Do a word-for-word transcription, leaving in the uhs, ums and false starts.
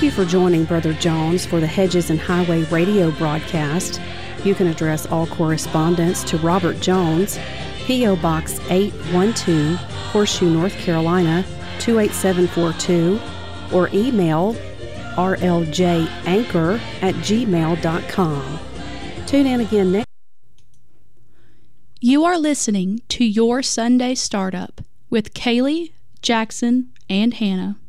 you for joining Brother Jones for the Hedges and Highway radio broadcast. You can address all correspondence to Robert Jones, P O. Box eight one two, Horseshoe, North Carolina, two eight seven four two, or email r l j anchor at gmail dot com. Tune in again next. You are listening to Your Sunday Startup with Kaylee, Jackson, and Hannah.